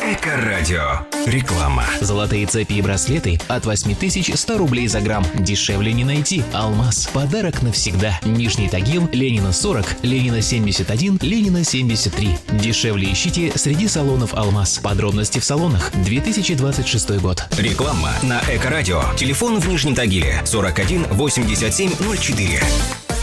Эко-радио. Реклама. Золотые цепи и браслеты от 8100 рублей за грамм. Дешевле не найти. Алмаз. Подарок навсегда. Нижний Тагил, Ленина 40, Ленина 71, Ленина 73. Дешевле ищите среди салонов Алмаз. Подробности в салонах. 2026 год. Реклама на Эко-радио. Телефон в Нижнем Тагиле 41 87 04.